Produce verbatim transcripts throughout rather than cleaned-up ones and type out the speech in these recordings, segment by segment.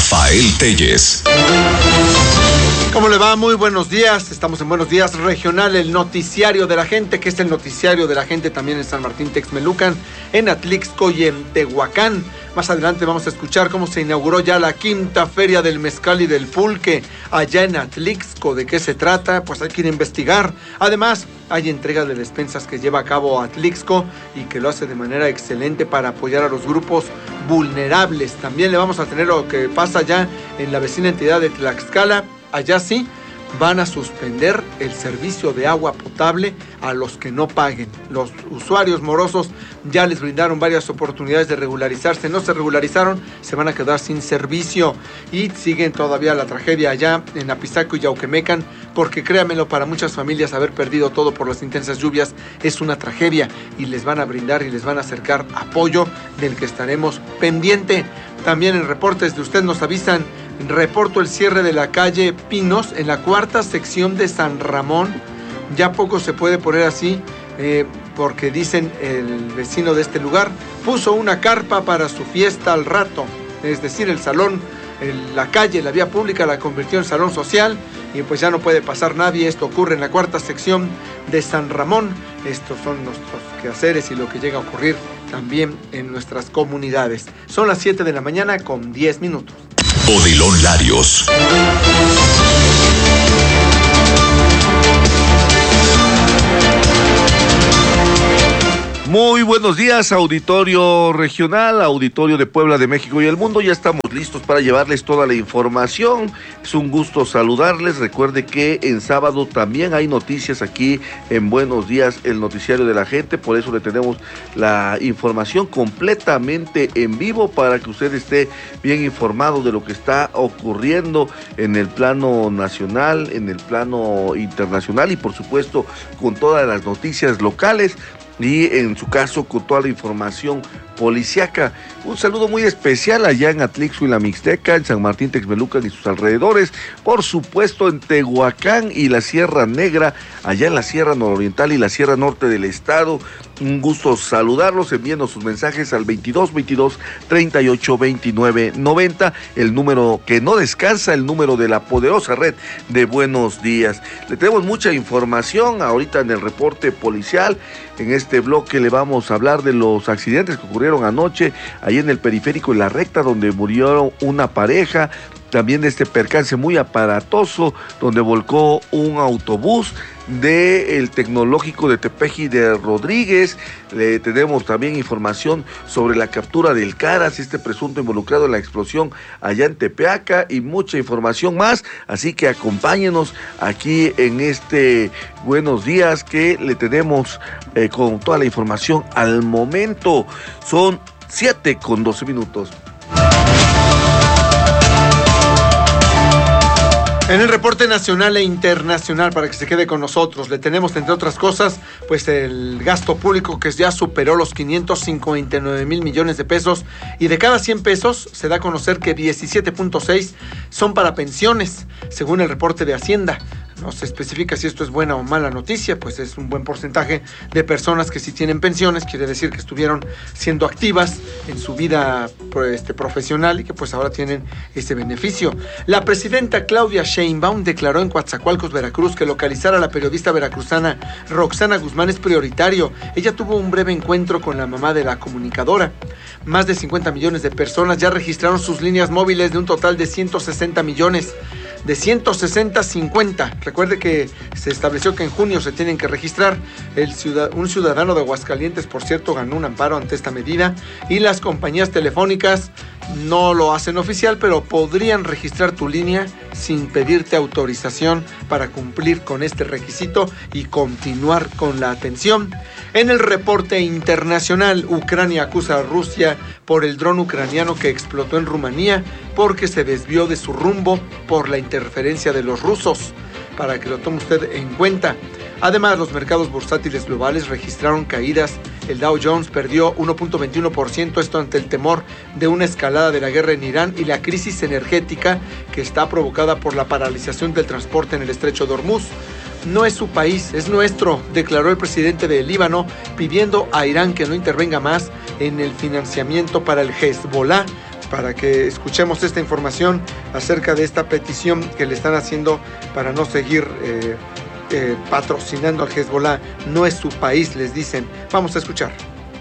Rafael Telles. ¿Cómo le va? Muy buenos días. Estamos en Buenos Días Regional, el noticiario de la gente, que es el noticiario de la gente también en San Martín Texmelucan, en Atlixco y en Tehuacán. Más adelante vamos a escuchar cómo se inauguró ya la quinta feria del mezcal y del pulque allá en Atlixco. ¿De qué se trata? Pues hay que ir a investigar. Además, hay entrega de despensas que lleva a cabo Atlixco y que lo hace de manera excelente para apoyar a los grupos vulnerables. También le vamos a tener lo que pasa ya en la vecina entidad de Tlaxcala. Allá sí van a suspender el servicio de agua potable a los que no paguen. Los usuarios morosos ya les brindaron varias oportunidades de regularizarse. No se regularizaron, se van a quedar sin servicio. Y siguen todavía la tragedia allá en Apizaco y Yauquemecan, porque créamelo, para muchas familias haber perdido todo por las intensas lluvias es una tragedia. Y les van a brindar y les van a acercar apoyo del que estaremos pendiente. También en reportes de usted nos avisan. Reporto el cierre de la calle Pinos en la cuarta sección de San Ramón. Ya poco se puede poner así eh, porque dicen el vecino de este lugar puso una carpa para su fiesta al rato. Es decir, el salón, el, la calle, la vía pública la convirtió en salón social y pues ya no puede pasar nadie. Esto ocurre en la cuarta sección de San Ramón. Estos son nuestros quehaceres y lo que llega a ocurrir también en nuestras comunidades. Son las siete de la mañana con diez minutos. Odilon Larios. Muy buenos días, auditorio regional, auditorio de Puebla, de México y el mundo. Ya estamos listos para llevarles toda la información. Es un gusto saludarles. Recuerde que en sábado también hay noticias aquí en Buenos Días, el noticiario de la gente. Por eso le tenemos la información completamente en vivo para que usted esté bien informado de lo que está ocurriendo en el plano nacional, en el plano internacional y por supuesto con todas las noticias locales. Y en su caso con toda la información policiaca. Un saludo muy especial allá en Atlixco y la Mixteca, en San Martín Texmelucan y sus alrededores, por supuesto en Tehuacán y la Sierra Negra, allá en la Sierra Nororiental y la Sierra Norte del estado. Un gusto saludarlos, enviando sus mensajes al veintidós veintidós treinta y ocho veintinueve noventa, el número que no descansa, el número de la poderosa red de Buenos Días. Le tenemos mucha información ahorita en el reporte policial. En este bloque le vamos a hablar de los accidentes que ocurrieron anoche ahí en el periférico, en la recta donde murió una pareja. También de este percance muy aparatoso donde volcó un autobús del Tecnológico de Tepeji de Rodríguez. Le tenemos también información sobre la captura del Caras, este presunto involucrado en la explosión allá en Tepeaca, y mucha información más. Así que acompáñenos aquí en este Buenos Días que le tenemos eh, con toda la información al momento. Son siete con doce minutos. En el reporte nacional e internacional, para que se quede con nosotros, le tenemos, entre otras cosas, pues el gasto público que ya superó los quinientos cincuenta y nueve mil millones de pesos, y de cada cien pesos se da a conocer que diecisiete punto seis son para pensiones, según el reporte de Hacienda. No se especifica si esto es buena o mala noticia, pues es un buen porcentaje de personas que sí tienen pensiones, quiere decir que estuvieron siendo activas en su vida este, profesional y que pues ahora tienen ese beneficio. La presidenta Claudia Sheinbaum declaró en Coatzacoalcos, Veracruz, que localizar a la periodista veracruzana Roxana Guzmán es prioritario. Ella tuvo un breve encuentro con la mamá de la comunicadora. Más de cincuenta millones de personas ya registraron sus líneas móviles de un total de ciento sesenta millones. De ciento sesenta a cincuenta. Recuerde que se estableció que en junio se tienen que registrar. El ciudad, un ciudadano de Aguascalientes, por cierto, ganó un amparo ante esta medida, y las compañías telefónicas no lo hacen oficial, pero podrían registrar tu línea sin pedirte autorización para cumplir con este requisito y continuar con la atención. En el reporte internacional, Ucrania acusa a Rusia por el dron ucraniano que explotó en Rumanía porque se desvió de su rumbo por la interferencia de los rusos, para que lo tome usted en cuenta. Además, los mercados bursátiles globales registraron caídas. El Dow Jones perdió uno punto veintiuno por ciento, esto ante el temor de una escalada de la guerra en Irán y la crisis energética que está provocada por la paralización del transporte en el estrecho de Hormuz. No es su país, es nuestro, declaró el presidente de Líbano, pidiendo a Irán que no intervenga más en el financiamiento para el Hezbollah, para que escuchemos esta información acerca de esta petición que le están haciendo para no seguir eh, eh, patrocinando al Hezbollah. No es su país, les dicen. Vamos a escuchar.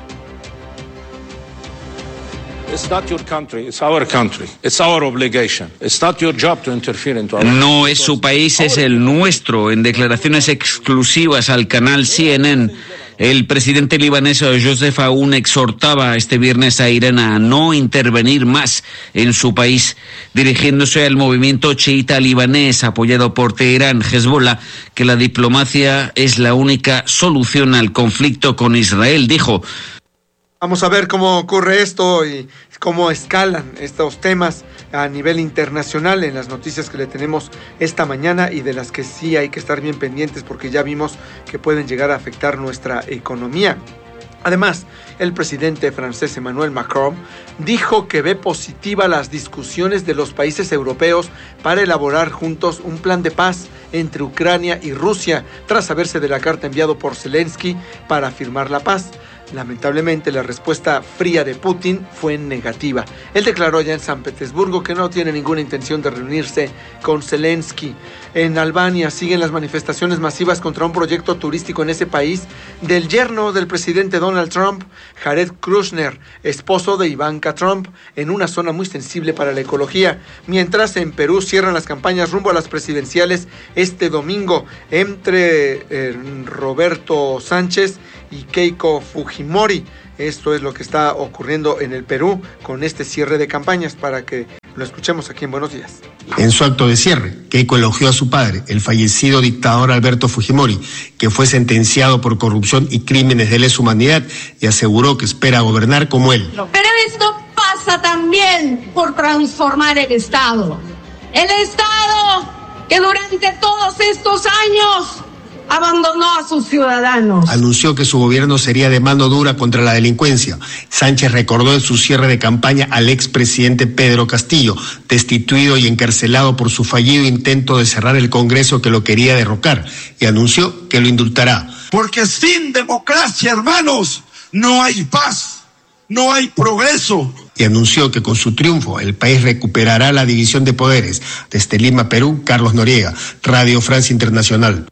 It's not your country, it's our country. It's our obligation. It's not your job to interfere into our... No es su país, es el nuestro. En declaraciones exclusivas al canal C N N, el presidente libanés Joseph Aoun exhortaba este viernes a Irán a no intervenir más en su país, dirigiéndose al movimiento chiita libanés apoyado por Teherán, Hezbollah, que la diplomacia es la única solución al conflicto con Israel, dijo. Vamos a ver cómo ocurre esto y cómo escalan estos temas a nivel internacional en las noticias que le tenemos esta mañana y de las que sí hay que estar bien pendientes porque ya vimos que pueden llegar a afectar nuestra economía. Además, el presidente francés Emmanuel Macron dijo que ve positiva las discusiones de los países europeos para elaborar juntos un plan de paz entre Ucrania y Rusia tras saberse de la carta enviada por Zelensky para firmar la paz. Lamentablemente, la respuesta fría de Putin fue negativa. Él declaró ya en San Petersburgo que no tiene ninguna intención de reunirse con Zelensky. En Albania siguen las manifestaciones masivas contra un proyecto turístico en ese país del yerno del presidente Donald Trump, Jared Kushner, esposo de Ivanka Trump, en una zona muy sensible para la ecología. Mientras en Perú cierran las campañas rumbo a las presidenciales este domingo entre eh, Roberto Sánchez y Keiko Fujimori. Esto es lo que está ocurriendo en el Perú con este cierre de campañas, para que lo escuchemos aquí en Buenos Días. En su acto de cierre, Keiko elogió a su padre, el fallecido dictador Alberto Fujimori, que fue sentenciado por corrupción y crímenes de lesa humanidad, y aseguró que espera gobernar como él. Pero esto pasa también por transformar el Estado. El Estado que durante todos estos años abandonó a sus ciudadanos. Anunció que su gobierno sería de mano dura contra la delincuencia. Sánchez recordó en su cierre de campaña al expresidente Pedro Castillo, destituido y encarcelado por su fallido intento de cerrar el Congreso que lo quería derrocar, y anunció que lo indultará. Porque sin democracia, hermanos, no hay paz, no hay progreso. Y anunció que con su triunfo el país recuperará la división de poderes. Desde Lima, Perú, Carlos Noriega, Radio Francia Internacional.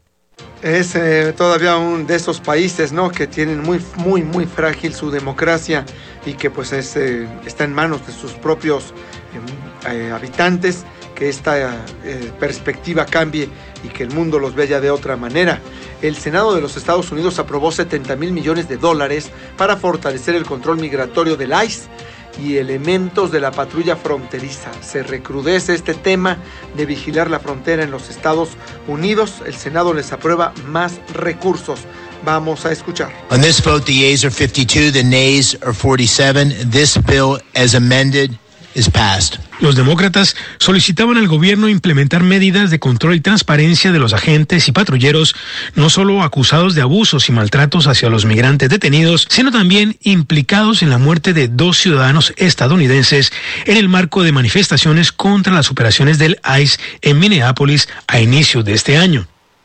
Es eh, todavía uno de esos países, ¿no?, que tienen muy, muy, muy frágil su democracia y que pues es, eh, está en manos de sus propios eh, eh, habitantes, que esta eh, perspectiva cambie y que el mundo los vea de otra manera. El Senado de los Estados Unidos aprobó setenta mil millones de dólares para fortalecer el control migratorio del I C E y elementos de la patrulla fronteriza. Se recrudece este tema de vigilar la frontera en los Estados Unidos. El Senado les aprueba más recursos. Vamos a escuchar. On this vote, the yeas are fifty-two, the nays are forty-seven. This bill, as amended, is passed. Los demócratas solicitaban al gobierno implementar medidas de control y transparencia de los agentes y patrulleros, no solo acusados de abusos y maltratos hacia los migrantes detenidos, sino también implicados en la muerte de dos ciudadanos estadounidenses en el marco de manifestaciones contra las operaciones del I C E en Minneapolis a inicios de este año.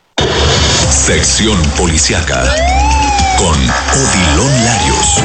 Sección Policiaca con Odilon Larios.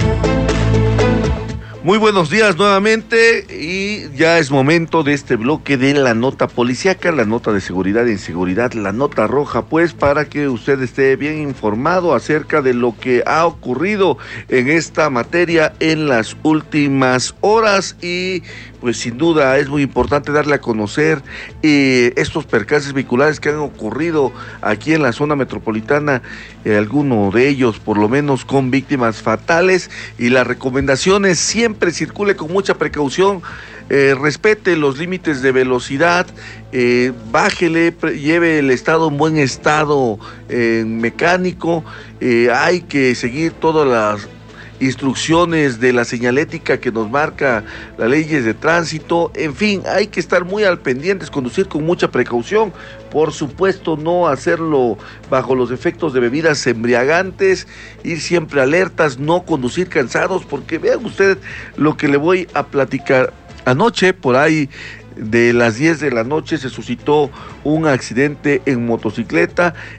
Muy buenos días nuevamente y ya es momento de este bloque de la nota policiaca, la nota de seguridad e inseguridad, la nota roja, pues para que usted esté bien informado acerca de lo que ha ocurrido en esta materia en las últimas horas. Y pues sin duda es muy importante darle a conocer eh, estos percances vehiculares que han ocurrido aquí en la zona metropolitana, eh, alguno de ellos por lo menos con víctimas fatales, y las recomendaciones: siempre circule con mucha precaución, eh, respete los límites de velocidad, eh, bájele, pre- lleve el estado en buen estado eh, mecánico, eh, hay que seguir todas las instrucciones de la señalética que nos marca las leyes de tránsito. En fin, hay que estar muy al pendientes, conducir con mucha precaución, por supuesto no hacerlo bajo los efectos de bebidas embriagantes, ir siempre alertas, no conducir cansados, porque vean ustedes lo que le voy a platicar. Anoche, por ahí de las diez de la noche, se suscitó un accidente en motocicleta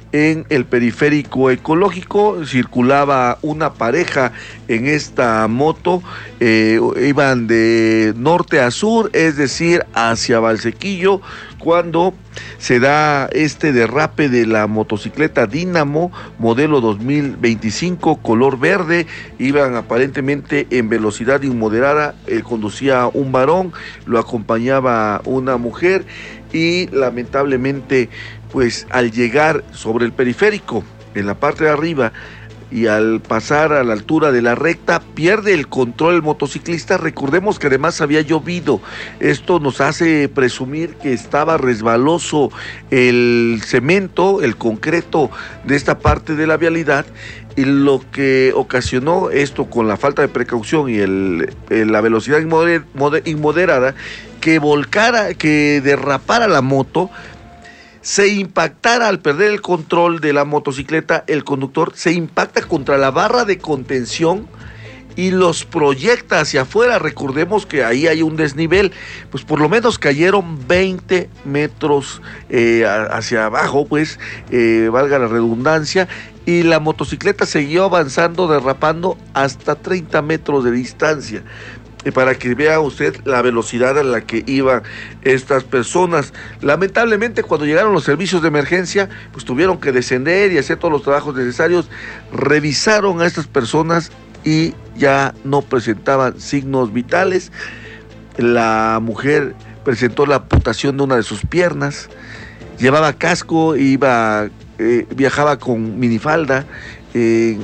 en el periférico ecológico. Circulaba una pareja en esta moto, eh, iban de norte a sur, es decir, hacia Valsequillo, cuando se da este derrape de la motocicleta Dínamo, modelo dos mil veinticinco, color verde. Iban aparentemente en velocidad inmoderada, eh, conducía un varón, lo acompañaba una mujer y lamentablemente, pues al llegar sobre el periférico, en la parte de arriba, y al pasar a la altura de la recta, pierde el control el motociclista. Recordemos que además había llovido. Esto nos hace presumir que estaba resbaloso el cemento, el concreto de esta parte de la vialidad, y lo que ocasionó esto, con la falta de precaución y el, el, la velocidad inmoder, moder, inmoderada, que volcara, que derrapara la moto, se impactara al perder el control de la motocicleta. El conductor se impacta contra la barra de contención y los proyecta hacia afuera. Recordemos que ahí hay un desnivel, pues por lo menos cayeron veinte metros eh, hacia abajo, pues eh, valga la redundancia, y la motocicleta siguió avanzando, derrapando hasta treinta metros de distancia. Y para que vea usted la velocidad a la que iban estas personas. Lamentablemente, cuando llegaron los servicios de emergencia, pues tuvieron que descender y hacer todos los trabajos necesarios. Revisaron a estas personas y ya no presentaban signos vitales. La mujer presentó la amputación de una de sus piernas, llevaba casco, iba, eh, viajaba con minifalda, eh,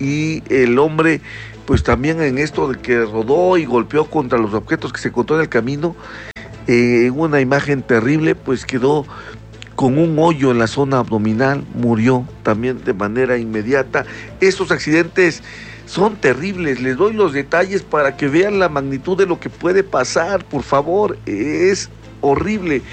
y el hombre, pues también en esto de que rodó y golpeó contra los objetos que se encontró en el camino, en eh, una imagen terrible, pues quedó con un hoyo en la zona abdominal, murió también de manera inmediata. Estos accidentes son terribles, les doy los detalles para que vean la magnitud de lo que puede pasar, por favor, es horrible.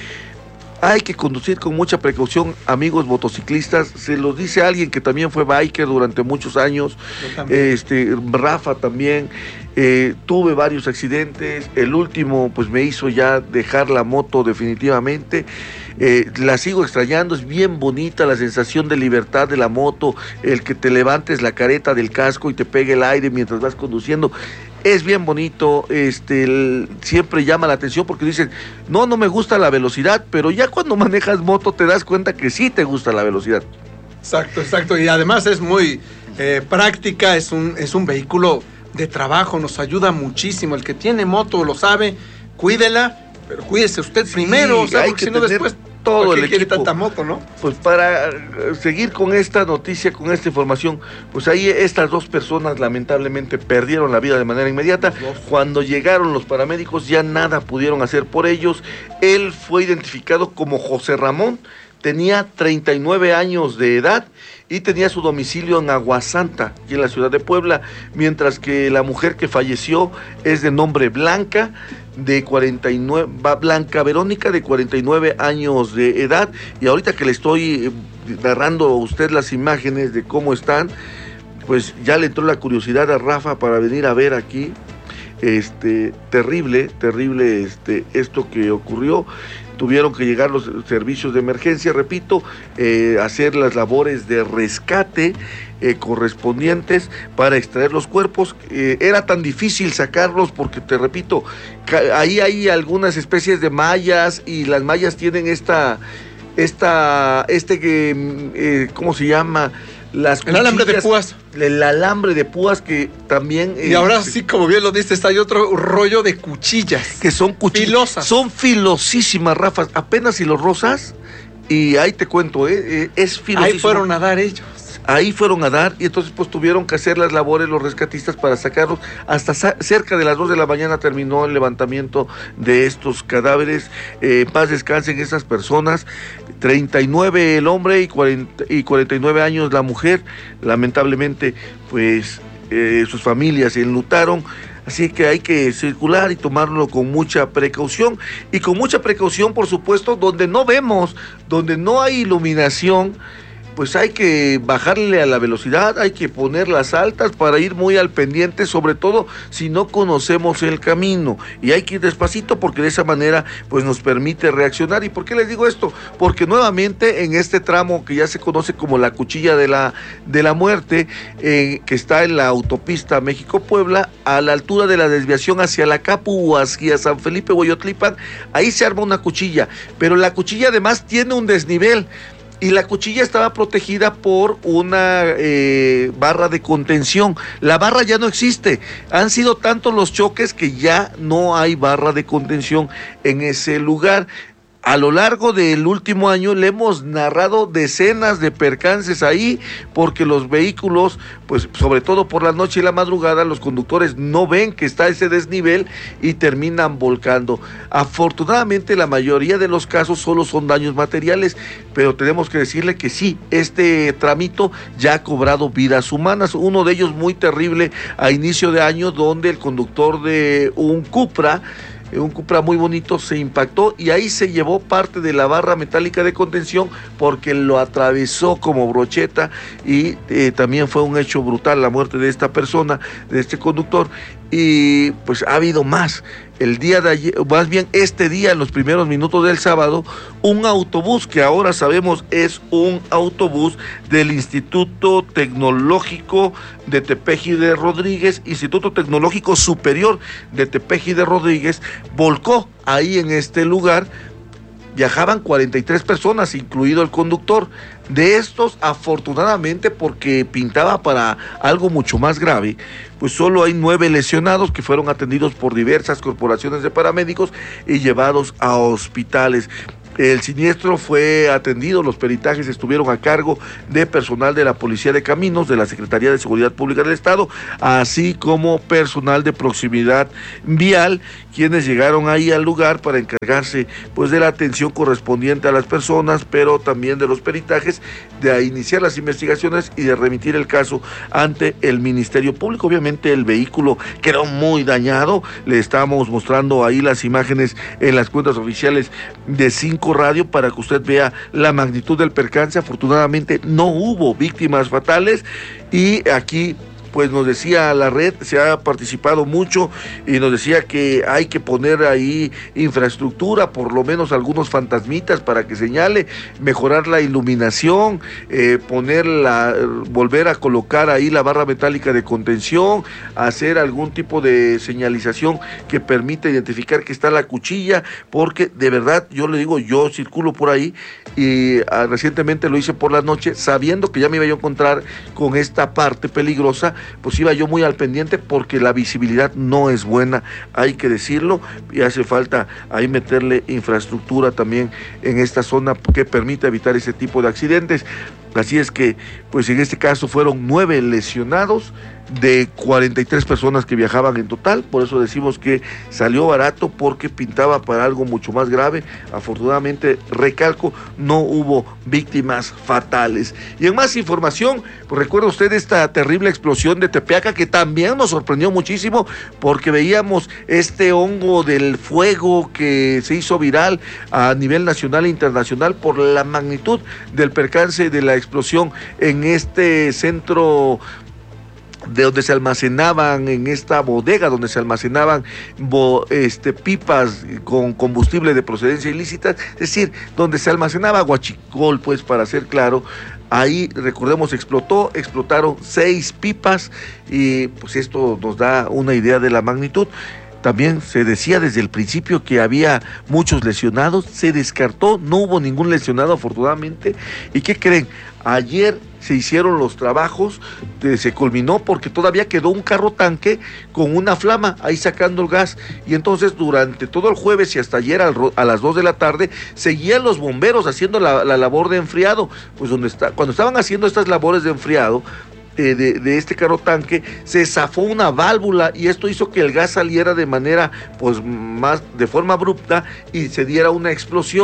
Hay que conducir con mucha precaución, amigos motociclistas. Se los dice alguien que también fue biker durante muchos años. Este, Rafa también. Eh, tuve varios accidentes. El último, pues me hizo ya dejar la moto definitivamente. Eh, la sigo extrañando. Es bien bonita la sensación de libertad de la moto, el que te levantes la careta del casco y te pegue el aire mientras vas conduciendo. Es bien bonito, este, el, siempre llama la atención porque dicen, no, no me gusta la velocidad, pero ya cuando manejas moto te das cuenta que sí te gusta la velocidad. Exacto, exacto, y además es muy eh, práctica, es un, es un vehículo de trabajo, nos ayuda muchísimo. El que tiene moto lo sabe, cuídela, pero cuídese usted sí, primero, o sea, porque si no después todo el equipo. Tanta moto, ¿no? Pues para seguir con esta noticia, con esta información, pues ahí estas dos personas lamentablemente perdieron la vida de manera inmediata. Cuando llegaron los paramédicos ya nada pudieron hacer por ellos. Él fue identificado como José Ramón, tenía treinta y nueve años de edad y tenía su domicilio en Aguasanta, aquí en la ciudad de Puebla, mientras que la mujer que falleció es de nombre Blanca, de cuarenta y nueve, Blanca Verónica, de cuarenta y nueve años de edad. Y ahorita que le estoy narrando a usted las imágenes de cómo están, pues ya le entró la curiosidad a Rafa para venir a ver aquí. Este, terrible, terrible este, esto que ocurrió. Tuvieron que llegar los servicios de emergencia, repito, eh, hacer las labores de rescate eh, correspondientes para extraer los cuerpos. Eh, era tan difícil sacarlos porque, te repito, ca- ahí hay algunas especies de mallas y las mallas tienen esta, esta, este que, eh, ¿cómo se llama? Las el alambre de púas. El alambre de púas que también... Y eh, ahora sí, como bien lo dices, hay otro rollo de cuchillas. Que son cuchillas. Filosas. Son filosísimas, Rafa. Apenas si los rozas, y ahí te cuento, eh, es filosísimo. Ahí fueron a dar ellos. Ahí fueron a dar, y entonces pues tuvieron que hacer las labores los rescatistas para sacarlos. Hasta sa- cerca de las dos de la mañana terminó el levantamiento de estos cadáveres. Eh, paz descansen esas personas. treinta y nueve el hombre y, cuarenta, y cuarenta y nueve años la mujer. Lamentablemente, pues eh, sus familias se enlutaron. Así que hay que circular y tomarlo con mucha precaución. Y con mucha precaución, por supuesto, donde no vemos, donde no hay iluminación, pues hay que bajarle a la velocidad, hay que ponerlas altas para ir muy al pendiente, sobre todo si no conocemos el camino, y hay que ir despacito porque de esa manera pues nos permite reaccionar. ¿Y por qué les digo esto? Porque nuevamente en este tramo que ya se conoce como la cuchilla de la, de la muerte, eh, que está en la autopista México-Puebla, a la altura de la desviación hacia la Capu o hacia San Felipe Hueyotlipan, ahí se arma una cuchilla, pero la cuchilla además tiene un desnivel, y la cuchilla estaba protegida por una eh, barra de contención. La barra ya no existe. Han sido tantos los choques que ya no hay barra de contención en ese lugar. A lo largo del último año le hemos narrado decenas de percances ahí, porque los vehículos, pues sobre todo por la noche y la madrugada, los conductores no ven que está ese desnivel y terminan volcando. Afortunadamente la mayoría de los casos solo son daños materiales, pero tenemos que decirle que sí, este tramito ya ha cobrado vidas humanas. Uno de ellos muy terrible a inicio de año, donde el conductor de un Cupra, un Cupra muy bonito, se impactó y ahí se llevó parte de la barra metálica de contención porque lo atravesó como brocheta, y eh, también fue un hecho brutal la muerte de esta persona, de este conductor. Y pues ha habido más. El día de ayer, más bien este día, en los primeros minutos del sábado, un autobús que ahora sabemos es un autobús del Instituto Tecnológico de Tepeji de Rodríguez, Instituto Tecnológico Superior de Tepeji de Rodríguez, volcó ahí en este lugar. Viajaban cuarenta y tres personas, incluido el conductor. De estos, afortunadamente, porque pintaba para algo mucho más grave, pues solo hay nueve lesionados que fueron atendidos por diversas corporaciones de paramédicos y llevados a hospitales. El siniestro fue atendido, los peritajes estuvieron a cargo de personal de la Policía de Caminos, de la Secretaría de Seguridad Pública del Estado, así como personal de proximidad vial, quienes llegaron ahí al lugar para encargarse pues de la atención correspondiente a las personas, pero también de los peritajes, de iniciar las investigaciones y de remitir el caso ante el Ministerio Público. Obviamente el vehículo quedó muy dañado, le estamos mostrando ahí las imágenes en las cuentas oficiales de Cinco Radio para que usted vea la magnitud del percance. Afortunadamente no hubo víctimas fatales, y aquí pues nos decía la red, se ha participado mucho y nos decía que hay que poner ahí infraestructura, por lo menos algunos fantasmitas para que señale, mejorar la iluminación, eh, ponerla, volver a colocar ahí la barra metálica de contención, hacer algún tipo de señalización que permita identificar que está la cuchilla, porque de verdad, yo le digo, yo circulo por ahí y ah, recientemente lo hice por la noche, sabiendo que ya me iba yo a encontrar con esta parte peligrosa, pues iba yo muy al pendiente porque la visibilidad no es buena, hay que decirlo, y hace falta ahí meterle infraestructura también en esta zona que permita evitar ese tipo de accidentes. Así es que, pues en este caso fueron nueve lesionados de cuarenta y tres personas que viajaban en total. Por eso decimos que salió barato, porque pintaba para algo mucho más grave. Afortunadamente, recalco, no hubo víctimas fatales. Y en más información, pues recuerda usted esta terrible explosión de Tepeaca, que también nos sorprendió muchísimo, porque veíamos este hongo del fuego que se hizo viral a nivel nacional e internacional por la magnitud del percance de la explosión en este centro de donde se almacenaban, en esta bodega donde se almacenaban bo, este, pipas con combustible de procedencia ilícita, es decir, donde se almacenaba guachicol, pues para ser claro. Ahí, recordemos, explotó, explotaron seis pipas, y pues esto nos da una idea de la magnitud. También se decía desde el principio que había muchos lesionados, se descartó, no hubo ningún lesionado afortunadamente. ¿Y qué creen? Ayer se hicieron los trabajos, eh, se culminó porque todavía quedó un carro tanque con una flama ahí sacando el gas, y entonces durante todo el jueves y hasta ayer al, a las dos de la tarde seguían los bomberos haciendo la, la labor de enfriado. Pues donde está, cuando estaban haciendo estas labores de enfriado De, de, de este carro tanque, se zafó una válvula, y esto hizo que el gas saliera de manera, pues más, de forma abrupta, y se diera una explosión.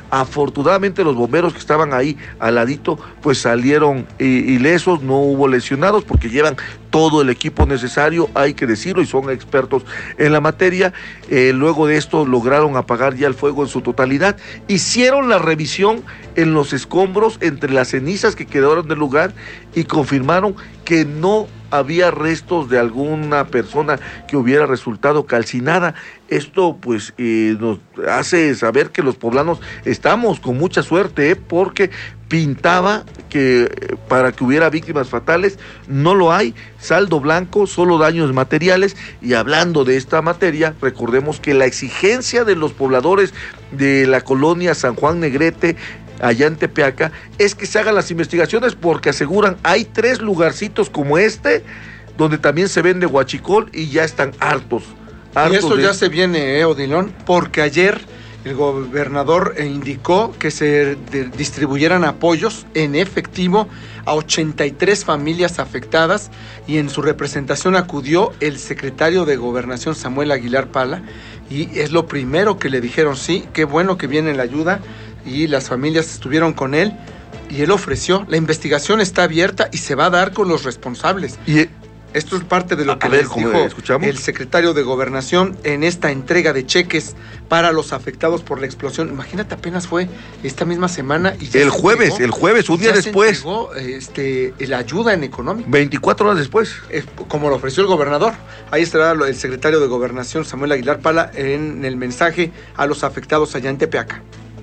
Afortunadamente los bomberos que estaban ahí al ladito pues salieron eh, ilesos, no hubo lesionados porque llevan todo el equipo necesario, hay que decirlo, y son expertos en la materia. Eh, luego de esto lograron apagar ya el fuego en su totalidad. Hicieron la revisión en los escombros entre las cenizas que quedaron del lugar y confirmaron que no había restos de alguna persona que hubiera resultado calcinada. Esto pues eh, nos hace saber que los poblanos estamos con mucha suerte, ¿eh? porque pintaba que eh, para que hubiera víctimas fatales, no lo hay, saldo blanco, solo daños materiales. Y hablando de esta materia, recordemos que la exigencia de los pobladores de la colonia San Juan Negrete, allá en Tepeaca, es que se hagan las investigaciones porque aseguran hay tres lugarcitos como este donde también se vende huachicol y ya están hartos. hartos y esto de... ya se viene, eh, Odilon, porque ayer el gobernador indicó que se de, distribuyeran apoyos en efectivo a ochenta y tres familias afectadas, y en su representación acudió el secretario de Gobernación, Samuel Aguilar Pala, y es lo primero que le dijeron: sí, qué bueno que viene la ayuda, y las familias estuvieron con él, y él ofreció, la investigación está abierta y se va a dar con los responsables. Y esto es parte de lo a que ver, les dijo escuchamos el secretario de Gobernación en esta entrega de cheques para los afectados por la explosión. Imagínate, apenas fue esta misma semana y ya el jueves, entregó, el jueves, un día después. Se entregó, este, la ayuda en económico. veinticuatro horas después. Eh, como lo ofreció el gobernador. Ahí estará el secretario de Gobernación, Samuel Aguilar Pala, en el mensaje a los afectados allá en Tepeaca.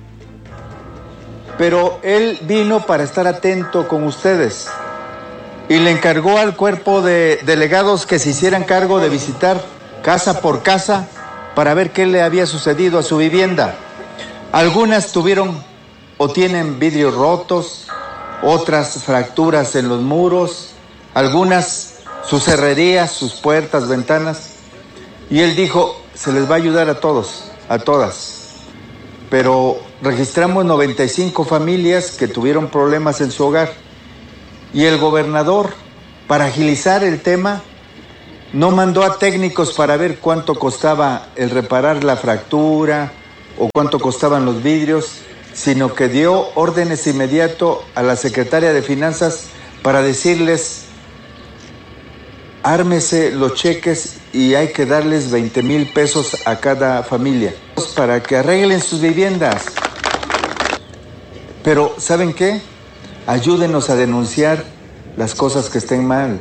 Pero él vino para estar atento con ustedes y le encargó al cuerpo de delegados que se hicieran cargo de visitar casa por casa para ver qué le había sucedido a su vivienda. Algunas tuvieron o tienen vidrios rotos, otras fracturas en los muros, algunas sus herrerías, sus puertas, ventanas. Y él dijo, se les va a ayudar a todos, a todas. Pero registramos noventa y cinco familias que tuvieron problemas en su hogar. Y el gobernador, para agilizar el tema, no mandó a técnicos para ver cuánto costaba el reparar la fractura o cuánto costaban los vidrios, sino que dio órdenes inmediato a la secretaria de Finanzas para decirles, ármese los cheques y hay que darles veinte mil pesos a cada familia para que arreglen sus viviendas. Pero, ¿saben qué? Ayúdenos a denunciar las cosas que estén mal.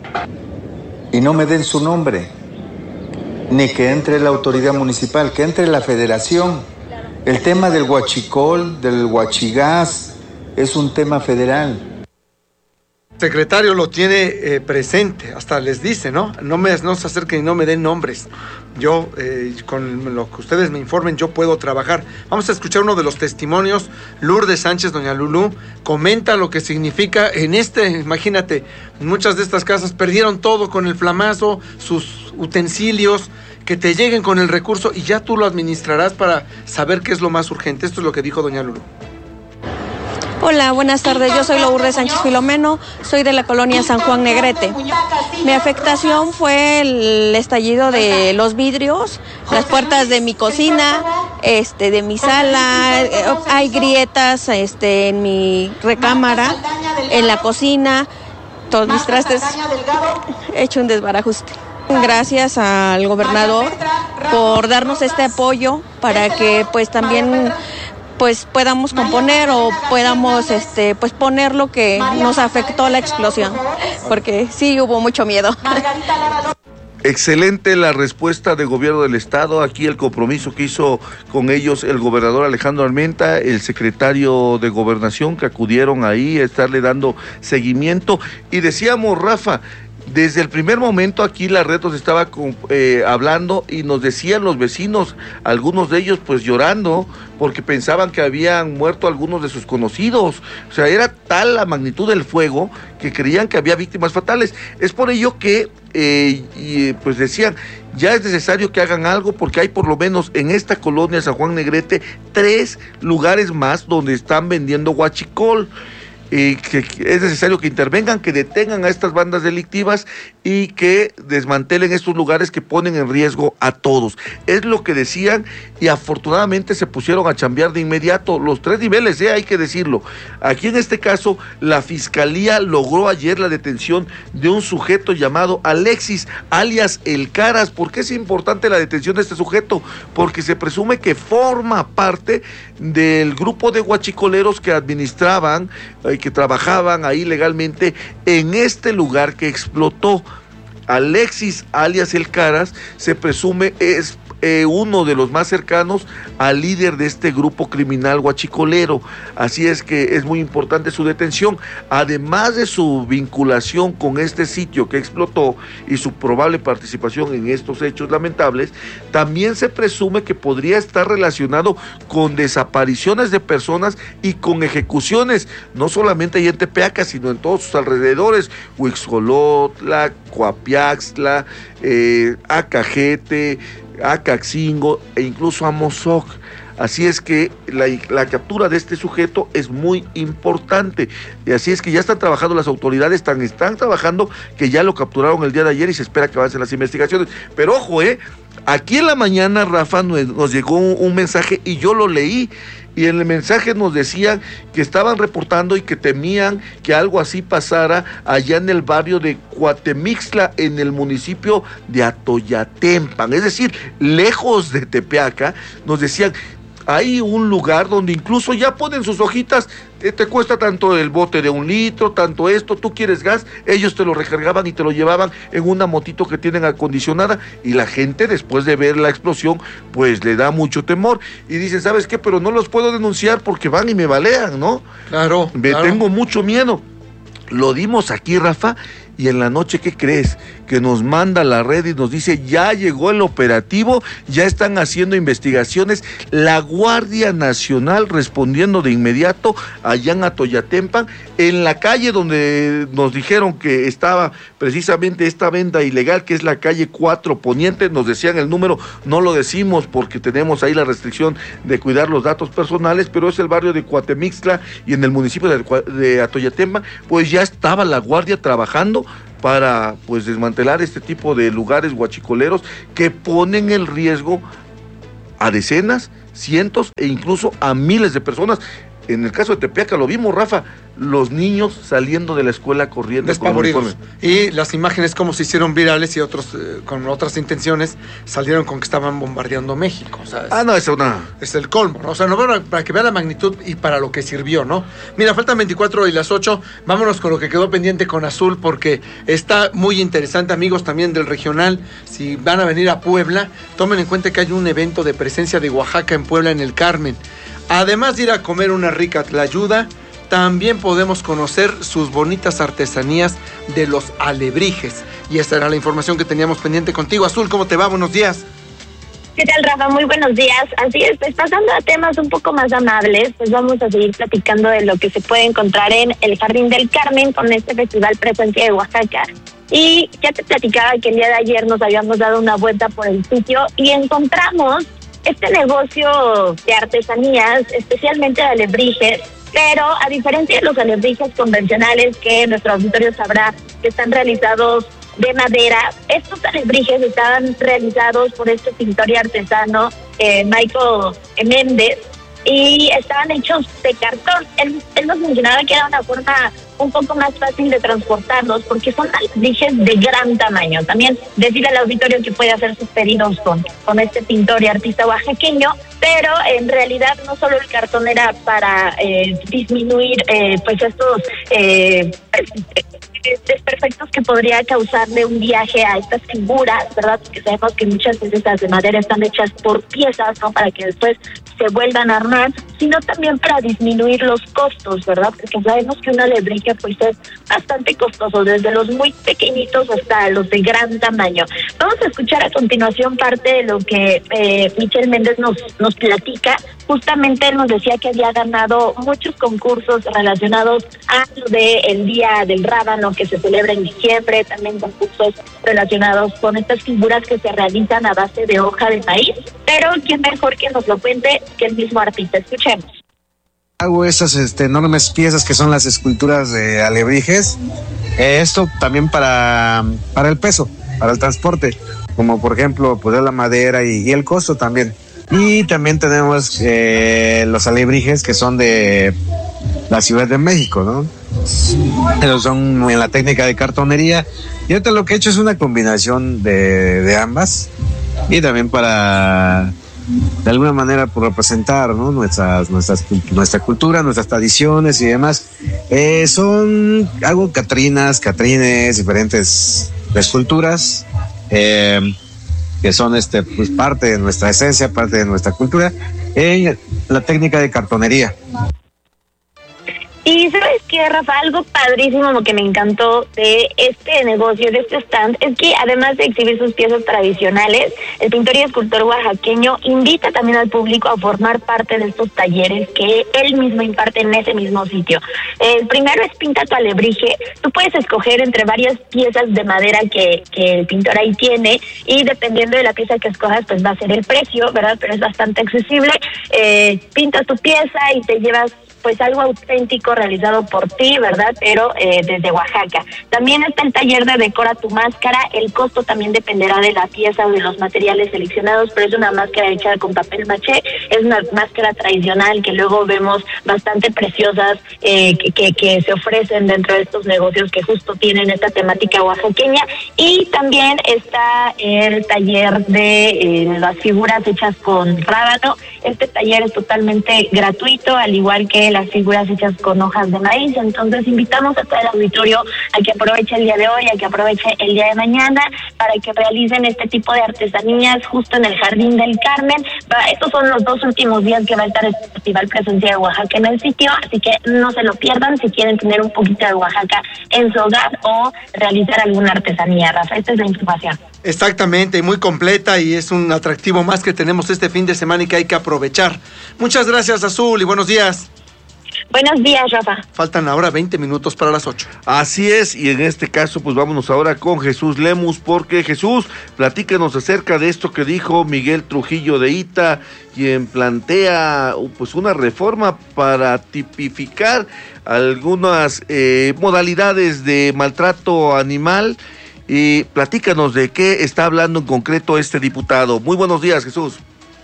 Y no me den su nombre. Ni que entre la autoridad municipal, que entre la federación. El tema del huachicol, del huachigás, es un tema federal. Secretario lo tiene eh, presente, hasta les dice, ¿no? No, me, no se acerquen y no me den nombres. Yo, eh, con lo que ustedes me informen, yo puedo trabajar. Vamos a escuchar uno de los testimonios. Lourdes Sánchez, doña Lulú, comenta lo que significa en este, imagínate, muchas de estas casas perdieron todo con el flamazo, sus utensilios, que te lleguen con el recurso y ya tú lo administrarás para saber qué es lo más urgente. Esto es lo que dijo doña Lulú. Hola, buenas tardes. Yo soy Lourdes Sánchez Filomeno, soy de la colonia San Juan Negrete. Mi afectación fue el estallido de los vidrios, las puertas de mi cocina, este, de mi sala, hay grietas este, en mi recámara, en la cocina, todos mis trastes, he hecho un desbarajuste. Gracias al gobernador por darnos este apoyo para que pues también pues podamos componer o podamos este pues poner lo que nos afectó la explosión, porque sí hubo mucho miedo. Excelente la respuesta del gobierno del estado, aquí el compromiso que hizo con ellos el gobernador Alejandro Armenta, el secretario de Gobernación, que acudieron ahí a estarle dando seguimiento. Y decíamos, Rafa, desde el primer momento aquí la red nos estaba eh, hablando y nos decían los vecinos, algunos de ellos pues llorando porque pensaban que habían muerto algunos de sus conocidos. O sea, era tal la magnitud del fuego que creían que había víctimas fatales. Es por ello que eh, y, pues decían, ya es necesario que hagan algo porque hay por lo menos en esta colonia San Juan Negrete tres lugares más donde están vendiendo huachicol. y que es necesario que intervengan, que detengan a estas bandas delictivas y que desmantelen estos lugares que ponen en riesgo a todos. Es lo que decían y afortunadamente se pusieron a chambear de inmediato los tres niveles, ¿eh? Hay que decirlo. Aquí en este caso la Fiscalía logró ayer la detención de un sujeto llamado Alexis, alias El Caras. ¿Por qué es importante la detención de este sujeto? Porque se presume que forma parte del grupo de guachicoleros que administraban y eh, que trabajaban ahí legalmente en este lugar que explotó. Alexis, alias El Caras, se presume es eh, uno de los más cercanos al líder de este grupo criminal guachicolero. Así es que es muy importante su detención, además de su vinculación con este sitio que explotó y su probable participación en estos hechos lamentables. También se presume que podría estar relacionado con desapariciones de personas y con ejecuciones, no solamente ahí en Tepeaca, sino en todos sus alrededores, Huixcolotla, Coapiaxtla, eh, Acajete, Acaxingo e incluso Amozoc. Así es que la, la captura de este sujeto es muy importante, y así es que ya están trabajando las autoridades, están, están trabajando que ya lo capturaron el día de ayer y se espera que avancen las investigaciones. Pero ojo, eh, aquí en la mañana, Rafa, nos, nos llegó un, un mensaje y yo lo leí. Y en el mensaje nos decían que estaban reportando y que temían que algo así pasara allá en el barrio de Cuatemixtla, en el municipio de Atoyatempan, es decir, lejos de Tepeaca. Nos decían, hay un lugar donde incluso ya ponen sus hojitas, eh, te cuesta tanto el bote de un litro, tanto esto, tú quieres gas, ellos te lo recargaban y te lo llevaban en una motito que tienen acondicionada, y la gente después de ver la explosión pues le da mucho temor y dicen, ¿sabes qué? Pero no los puedo denunciar porque van y me balean, ¿no? Claro, me claro. Tengo mucho miedo. Lo dimos aquí, Rafa, y en la noche, ¿qué crees? Que nos manda la red y nos dice, ya llegó el operativo, ya están haciendo investigaciones, la Guardia Nacional respondiendo de inmediato allá en Atoyatempan, en la calle donde nos dijeron que estaba precisamente esta venda ilegal, que es la calle cuatro Poniente. Nos decían el número, no lo decimos porque tenemos ahí la restricción de cuidar los datos personales, pero es el barrio de Cuatemixtla y en el municipio de, de Atoyatempan, pues ya estaba la Guardia trabajando para pues desmantelar este tipo de lugares guachicoleros que ponen en riesgo a decenas, cientos e incluso a miles de personas. En el caso de Tepeaca lo vimos, Rafa, los niños saliendo de la escuela corriendo despavoridos. Y las imágenes como se hicieron virales y otros eh, con otras intenciones salieron con que estaban bombardeando México. O sea, es, ah, no, es una... es el colmo, ¿no? O sea, no, para que vean la magnitud y para lo que sirvió, ¿no? Mira, faltan veinticuatro y las ocho. Vámonos con lo que quedó pendiente con Azul, porque está muy interesante, amigos también del regional. Si van a venir a Puebla, tomen en cuenta que hay un evento de presencia de Oaxaca en Puebla, en el Carmen. Además de ir a comer una rica tlayuda, también podemos conocer sus bonitas artesanías de los alebrijes. Y esta era la información que teníamos pendiente contigo. Azul, ¿cómo te va? Buenos días. ¿Qué tal, Rafa? Muy buenos días. Así es, pues pasando a temas un poco más amables, pues vamos a seguir platicando de lo que se puede encontrar en el Jardín del Carmen con este festival Presencia de Oaxaca. Y ya te platicaba que el día de ayer nos habíamos dado una vuelta por el sitio y encontramos este negocio de artesanías, especialmente de alebrijes, pero a diferencia de los alebrijes convencionales que nuestro auditorio sabrá que están realizados de madera, estos alebrijes estaban realizados por este pintor y artesano eh, Michael Méndez, y estaban hechos de cartón. Él, él nos mencionaba que era una forma un poco más fácil de transportarlos porque son alebrijes de gran tamaño. También decirle al auditorio que puede hacer sus pedidos con, con este pintor y artista oaxaqueño, pero en realidad no solo el cartón era para eh, disminuir eh, pues estos eh, desperfectos que podría causarle un viaje a estas figuras, ¿verdad? Porque sabemos que muchas veces las de madera están hechas por piezas, ¿no? Para que después se vuelvan a armar, sino también para disminuir los costos, ¿verdad? Porque sabemos que un alebrije pues es bastante costoso, desde los muy pequeñitos hasta los de gran tamaño. Vamos a escuchar a continuación parte de lo que eh, Michel Méndez nos, nos platica. Justamente él nos decía que había ganado muchos concursos relacionados a lo del Día del Rábano que se celebra en diciembre, también concursos relacionados con estas figuras que se realizan a base de hoja de maíz, pero quién mejor que nos lo cuente que el mismo artista. Escuchemos. Hago esas este, enormes piezas que son las esculturas de alebrijes. Eh, esto también para, para el peso, para el transporte, como por ejemplo pues la madera y, y el costo también. Y también tenemos eh, los alebrijes que son de la Ciudad de México, ¿no? Ellos son en la técnica de cartonería. Y ahorita lo que he hecho es una combinación de, de ambas. Y también para, de alguna manera, por representar, ¿no? nuestras, nuestras, nuestra cultura, nuestras tradiciones y demás. Eh, son, hago catrinas, catrines, diferentes esculturas, eh, que son este, pues, parte de nuestra esencia, parte de nuestra cultura, en la técnica de cartonería. Y ¿sabes qué, Rafa? Algo padrísimo, lo que me encantó de este negocio, de este stand, es que además de exhibir sus piezas tradicionales, el pintor y escultor oaxaqueño invita también al público a formar parte de estos talleres que él mismo imparte en ese mismo sitio. El primero es Pinta tu alebrije. Tú puedes escoger entre varias piezas de madera que, que el pintor ahí tiene, y dependiendo de la pieza que escojas, pues va a ser el precio, ¿verdad? Pero es bastante accesible. Eh, pintas tu pieza y te llevas pues algo auténtico realizado por ti, ¿verdad? Pero eh, desde Oaxaca. También está el taller de Decora tu máscara. El costo también dependerá de la pieza o de los materiales seleccionados, pero es una máscara hecha con papel maché. Es una máscara tradicional que luego vemos bastante preciosas, eh, que, que, que se ofrecen dentro de estos negocios que justo tienen esta temática oaxaqueña. Y también está el taller de eh, las figuras hechas con rábano. Este taller es totalmente gratuito, al igual que las figuras hechas con hojas de maíz. Entonces invitamos a todo el auditorio a que aproveche el día de hoy, a que aproveche el día de mañana, para que realicen este tipo de artesanías justo en el Jardín del Carmen. Estos son los dos últimos días que va a estar este Festival Presencia de Oaxaca en el sitio, así que no se lo pierdan si quieren tener un poquito de Oaxaca en su hogar o realizar alguna artesanía. Rafa, esta es la información. Exactamente, y muy completa, y es un atractivo más que tenemos este fin de semana y que hay que aprovechar. Muchas gracias, Azul, y buenos días. Buenos días, Rafa. Faltan ahora veinte minutos para las ocho. Así es, y en este caso pues vámonos ahora con Jesús Lemus, porque Jesús, platícanos acerca de esto que dijo Miguel Trujillo de Ita, quien plantea pues una reforma para tipificar algunas eh, modalidades de maltrato animal. Y platícanos de qué está hablando en concreto este diputado. Muy buenos días, Jesús.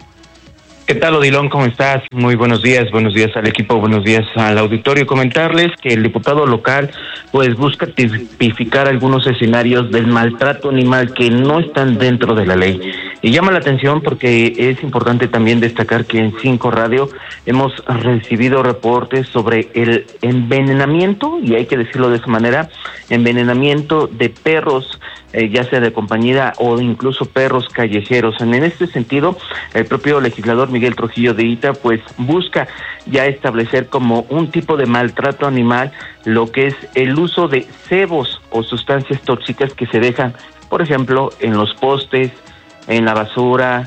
¿Qué tal, Odilón? ¿Cómo estás? Muy buenos días, buenos días al equipo, buenos días al auditorio. Comentarles que el diputado local pues busca tipificar algunos escenarios del maltrato animal que no están dentro de la ley. Y llama la atención porque es importante también destacar que en Cinco Radio hemos recibido reportes sobre el envenenamiento, y hay que decirlo de esa manera, envenenamiento de perros, Eh, ya sea de compañía o incluso perros callejeros. En este sentido, el propio legislador Miguel Trujillo de Ita pues busca ya establecer como un tipo de maltrato animal lo que es el uso de cebos o sustancias tóxicas que se dejan, por ejemplo, en los postes, en la basura,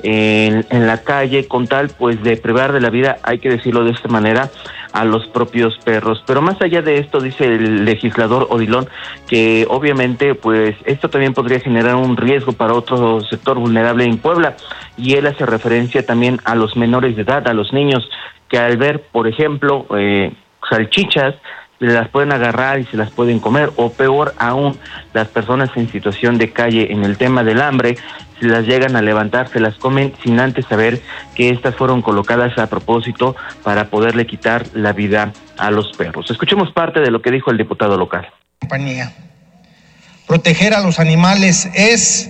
en, en la calle, con tal pues de privar de la vida, hay que decirlo de esta manera, a los propios perros. Pero más allá de esto, dice el legislador Odilón, que obviamente pues esto también podría generar un riesgo para otro sector vulnerable en Puebla, y él hace referencia también a los menores de edad, a los niños, que al ver, por ejemplo, eh, salchichas, las pueden agarrar y se las pueden comer, o peor aún, las personas en situación de calle, en el tema del hambre, si las llegan a levantar, se las comen sin antes saber que estas fueron colocadas a propósito para poderle quitar la vida a los perros. Escuchemos parte de lo que dijo el diputado local. Compañía. Proteger a los animales es,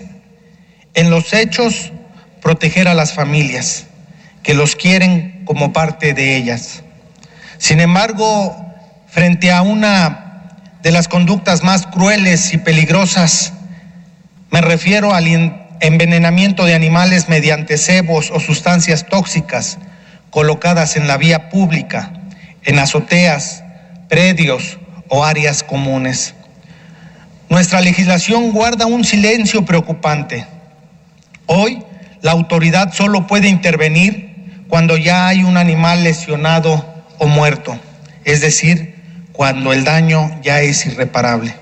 en los hechos, proteger a las familias que los quieren como parte de ellas. Sin embargo, frente a una de las conductas más crueles y peligrosas, me refiero al envenenamiento de animales mediante cebos o sustancias tóxicas colocadas en la vía pública, en azoteas, predios o áreas comunes. Nuestra legislación guarda un silencio preocupante. Hoy, la autoridad solo puede intervenir cuando ya hay un animal lesionado o muerto, es decir, cuando el daño ya es irreparable.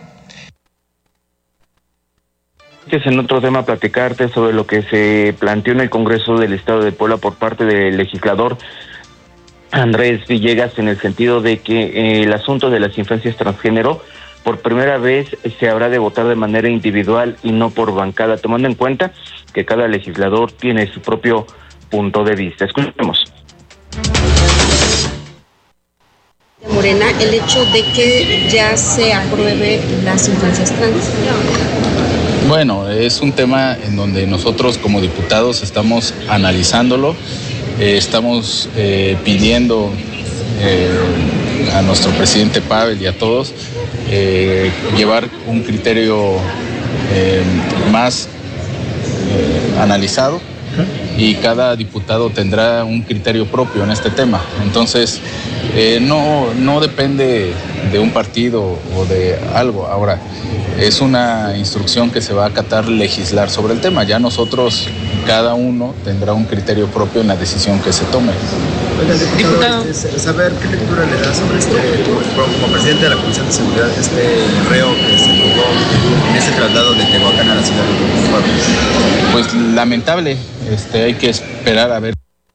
En otro tema, platicarte sobre lo que se planteó en el Congreso del Estado de Puebla por parte del legislador Andrés Villegas, en el sentido de que eh, el asunto de las infancias transgénero, por primera vez se habrá de votar de manera individual y no por bancada, tomando en cuenta que cada legislador tiene su propio punto de vista. Escuchemos. Morena, el hecho de que ya se apruebe las infancias trans. Bueno, es un tema en donde nosotros como diputados estamos analizándolo, eh, estamos eh, pidiendo eh, a nuestro presidente Pavel y a todos eh, llevar un criterio eh, más eh, analizado, y cada diputado tendrá un criterio propio en este tema. Entonces, eh, no, no depende de un partido o de algo. Ahora, es una instrucción que se va a acatar legislar sobre el tema. Ya nosotros, cada uno tendrá un criterio propio en la decisión que se tome. Oiga, diputado, este, saber qué lectura le da sobre este, como presidente de la Comisión de Seguridad, este reo que se jugó en ese traslado de Tehuacán a la ciudad de Puebla. Pues lamentable, este, hay que esperar a ver.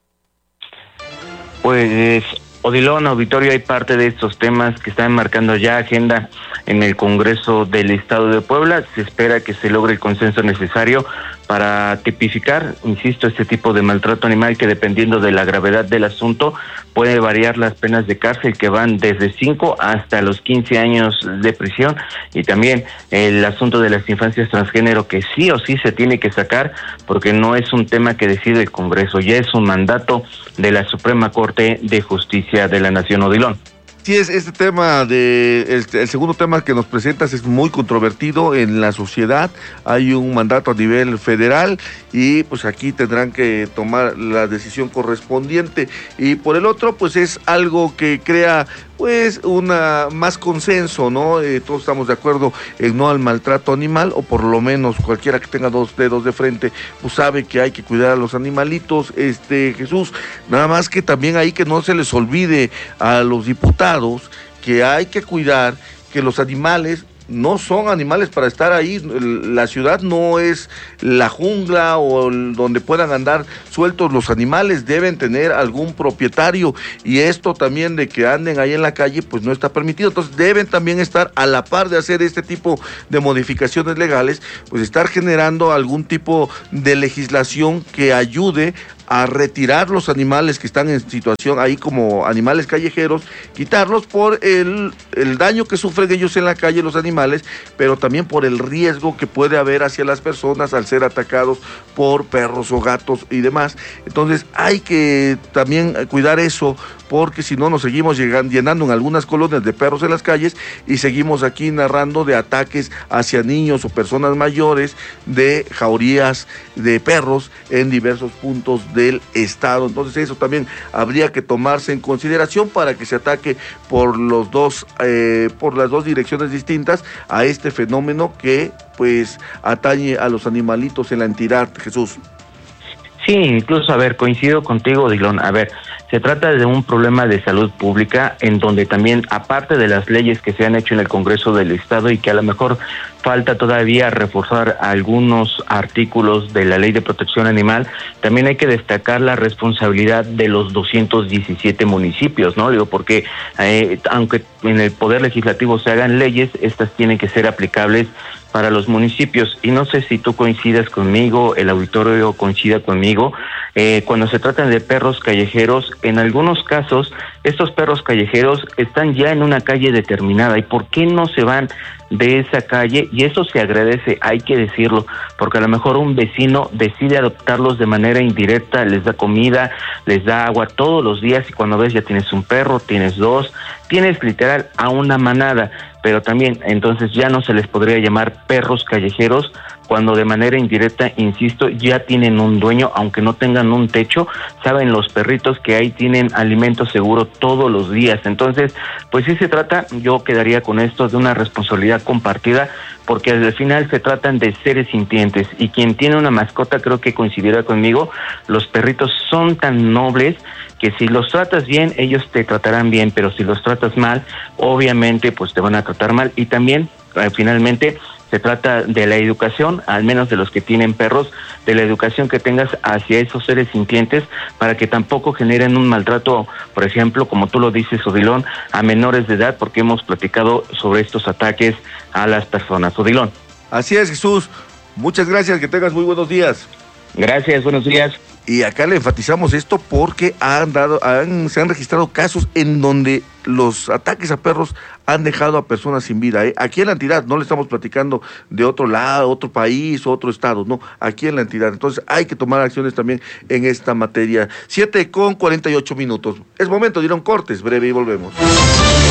Pues, Odilon, auditorio, hay parte de estos temas que están marcando ya agenda en el Congreso del Estado de Puebla. Se espera que se logre el consenso necesario para tipificar, insisto, este tipo de maltrato animal que, dependiendo de la gravedad del asunto, puede variar las penas de cárcel, que van desde cinco hasta los quince años de prisión, y también el asunto de las infancias transgénero, que sí o sí se tiene que sacar, porque no es un tema que decide el Congreso, ya es un mandato de la Suprema Corte de Justicia de la Nación. Odilon. Sí, es este tema de el, el segundo tema que nos presentas es muy controvertido en la sociedad. Hay un mandato a nivel federal y pues aquí tendrán que tomar la decisión correspondiente, y por el otro pues es algo que crea pues una más consenso, ¿no? Eh, todos estamos de acuerdo en no al maltrato animal, o por lo menos cualquiera que tenga dos dedos de frente pues sabe que hay que cuidar a los animalitos, este Jesús, nada más que también ahí que no se les olvide a los diputados que hay que cuidar que los animales no son animales para estar ahí. La ciudad no es la jungla o el, donde puedan andar sueltos. Los animales deben tener algún propietario, y esto también de que anden ahí en la calle pues no está permitido. Entonces deben también estar a la par de hacer este tipo de modificaciones legales, pues estar generando algún tipo de legislación que ayude a retirar los animales que están en situación ahí como animales callejeros, quitarlos por el, el daño que sufren ellos en la calle, los animales, pero también por el riesgo que puede haber hacia las personas al ser atacados por perros o gatos y demás. Entonces hay que también cuidar eso, porque si no nos seguimos llegando, llenando en algunas colonias de perros en las calles, y seguimos aquí narrando de ataques hacia niños o personas mayores, de jaurías de perros en diversos puntos del estado. Entonces eso también habría que tomarse en consideración para que se ataque por los dos, eh, por las dos direcciones distintas a este fenómeno que pues atañe a los animalitos en la entidad, Jesús. Sí, incluso, a ver, coincido contigo, Dilón. A ver, se trata de un problema de salud pública en donde también, aparte de las leyes que se han hecho en el Congreso del Estado y que a lo mejor falta todavía reforzar algunos artículos de la Ley de Protección Animal, también hay que destacar la responsabilidad de los doscientos diecisiete municipios, ¿no? Digo, porque eh, aunque en el Poder Legislativo se hagan leyes, estas tienen que ser aplicables para los municipios. Y no sé si tú coincidas conmigo, el auditorio coincida conmigo, eh, cuando se tratan de perros callejeros, en algunos casos estos perros callejeros están ya en una calle determinada. ¿Y por qué no se van de esa calle? Y eso se agradece, hay que decirlo, porque a lo mejor un vecino decide adoptarlos de manera indirecta, les da comida, les da agua todos los días, y cuando ves ya tienes un perro, tienes dos, tienes literal a una manada. Pero también entonces ya no se les podría llamar perros callejeros cuando de manera indirecta, insisto, ya tienen un dueño, aunque no tengan un techo, saben los perritos que ahí tienen alimento seguro todos los días. Entonces, pues sí se trata, yo quedaría con esto, de una responsabilidad compartida, porque al final se tratan de seres sintientes, y quien tiene una mascota creo que coincidirá conmigo, los perritos son tan nobles que si los tratas bien, ellos te tratarán bien, pero si los tratas mal, obviamente pues te van a tratar mal. Y también, eh, finalmente, Se trata de la educación, al menos de los que tienen perros, de la educación que tengas hacia esos seres sintientes para que tampoco generen un maltrato, por ejemplo, como tú lo dices, Odilón, a menores de edad, porque hemos platicado sobre estos ataques a las personas. Odilón. Así es, Jesús. Muchas gracias, que tengas muy buenos días. Gracias, buenos días. Y acá le enfatizamos esto porque han dado, han, se han registrado casos en donde los ataques a perros han dejado a personas sin vida. ¿eh? Aquí en la entidad, no le estamos platicando de otro lado, otro país, otro estado, no, aquí en la entidad. Entonces hay que tomar acciones también en esta materia. siete con cuarenta y ocho minutos. Es momento de ir a un corte, es breve y volvemos.